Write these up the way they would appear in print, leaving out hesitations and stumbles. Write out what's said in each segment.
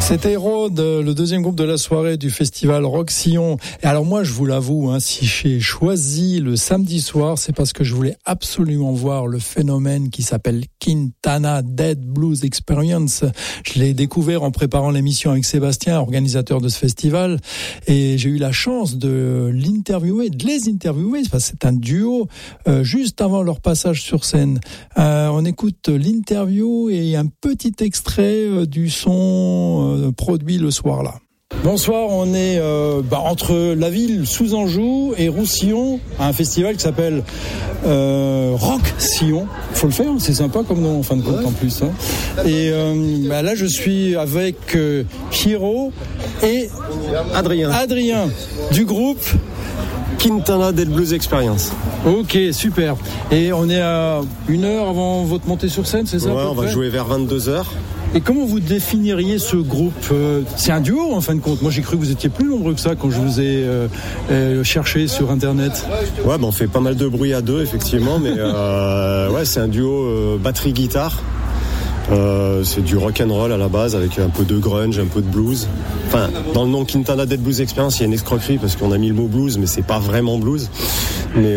C'était Rhodes, le deuxième groupe de la soirée du festival Rock Sillon. Et alors moi, je vous l'avoue, si j'ai choisi le samedi soir, c'est parce que je voulais absolument voir le phénomène qui s'appelle Quintana Dead Blues Experience. Je l'ai découvert en préparant l'émission avec Sébastien, organisateur de ce festival, et j'ai eu la chance de les interviewer. C'est un duo juste avant leur passage sur scène. On écoute l'interview et un petit extrait du son produit le soir-là. Bonsoir, on est entre la ville Sous-Anjou et Roussillon, à un festival qui s'appelle Rock Sillon. Faut le faire, c'est sympa comme nom en fin de compte en plus. Et là, je suis avec Pierrot et Adrien du groupe Quintana Dead Blues Experience. Ok, super. Et on est à 1 heure avant votre montée sur scène, c'est ça? Ouais, on va jouer vers 22h. Et comment vous définiriez ce groupe? C'est un duo en fin de compte. Moi j'ai cru que vous étiez plus nombreux que ça quand je vous ai cherché sur internet. Ouais, on fait pas mal de bruit à deux effectivement, mais c'est un duo batterie-guitare. C'est du rock and roll à la base avec un peu de grunge, un peu de blues. Enfin, dans le nom Quintana Dead Blues Experience, il y a une escroquerie parce qu'on a mis le mot blues, mais c'est pas vraiment blues. Mais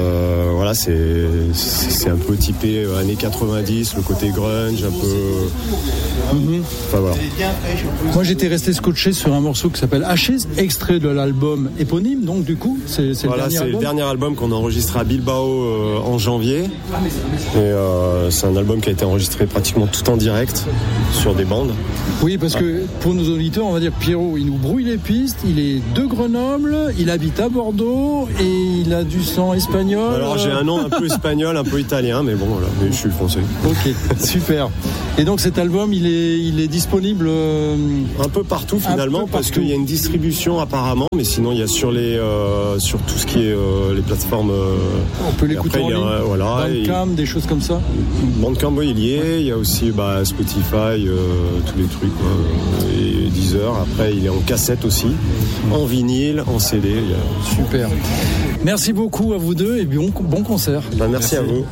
c'est un peu typé années 90, le côté grunge, un peu. Enfin voilà. Moi j'étais resté scotché sur un morceau qui s'appelle Ashes, extrait de l'album éponyme. Donc du coup, c'est le dernier album qu'on a enregistré à Bilbao en janvier. Et c'est un album qui a été enregistré pratiquement tout en direct sur des bandes. Oui, parce que pour nos auditeurs, on va dire Pierrot, il nous brouille les pistes, il est de Grenoble, il habite à Bordeaux et il a du sang espagnol. Alors j'ai un nom un peu espagnol, un peu italien, mais bon voilà, mais je suis français. Ok, super. Et donc cet album, il est disponible un peu partout finalement, parce qu'il y a une distribution apparemment, mais sinon il y a sur tout ce qui est les plateformes. On peut l'écouter en ligne. Bandcamp, des choses comme ça. Bandcamp, il y est. Il y a aussi Spotify, tous les trucs, et Deezer. Après, il est en cassette aussi, en vinyle, en CD. Super. Merci beaucoup à vous deux et bon concert. Merci à vous.